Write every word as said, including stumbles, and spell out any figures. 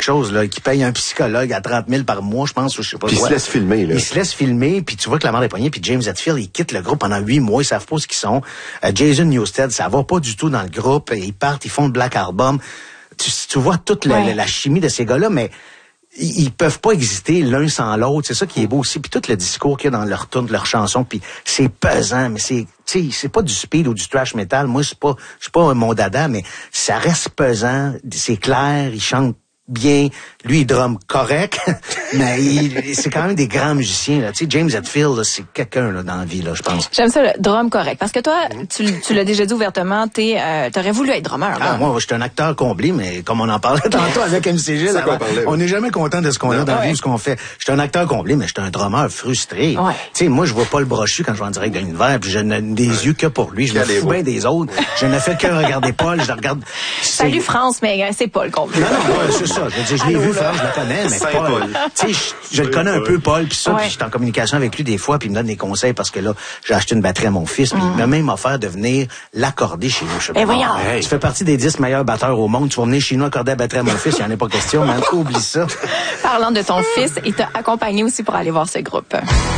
chose, là, qui paye un psychologue à trente mille par mois, je pense, ou je sais pas quoi. Puis il se laisse filmer, là. Il se laisse filmer, puis tu vois que la mort est poignée, puis James Hetfield, il quitte le groupe pendant huit mois, ils savent pas ce qu'ils sont. Euh, Jason Newsted, ça va pas du tout dans le groupe, ils partent, ils font le Black Album. Tu, tu vois toute la, ouais. la, la chimie de ces gars-là, mais ils, ils peuvent pas exister l'un sans l'autre. C'est ça qui est beau aussi. Puis tout le discours qu'il y a dans leur tune, leur chanson, puis c'est pesant, mais c'est, tu sais, c'est pas du speed ou du thrash metal. Moi, c'est pas, je suis pas mon dada, mais ça reste pesant. C'est clair, ils chantent bien. Lui, il drum correct, mais il, c'est quand même des grands musiciens, là. Tu sais, James Hetfield, là, c'est quelqu'un, là, dans la vie, là, je pense. J'aime ça, le drum correct. Parce que toi, tu, tu l'as déjà dit ouvertement, t'es, euh, t'aurais voulu être drummer, là. Ah, moi, je suis un acteur comblé, mais comme on en parlait tantôt avec M C G, là, on n'est jamais content de ce qu'on a dans la vie, ce qu'on fait. Je suis un acteur comblé, mais je suis un drummer frustré. Ouais. Tu sais, moi, je vois pas le brochu quand je vais en direct de l'univers, puis je n'ai des ouais. yeux que pour lui. Je me fous bien des autres. Je ne fais que regarder Paul, je le regarde. Salut France, mais c'est Paul comblé. Non, non, ouais, c'est ça. Je veux dire, je l'ai vu faire, je le connais, mais Paul. Tu sais, je, je le connais un peu, Paul, puis ça, ouais. puis je suis en communication avec lui des fois, puis il me donne des conseils parce que là, j'ai acheté une batterie à mon fils, puis mm. il m'a même offert de venir l'accorder chez nous. Je sais pas. voyons. Hey. Tu fais partie des dix meilleurs batteurs au monde, tu vas venir chez nous accorder la batterie à mon fils, il n'y en a pas question, mais oublie ça. Parlant de ton fils, il t'a accompagné aussi pour aller voir ce groupe.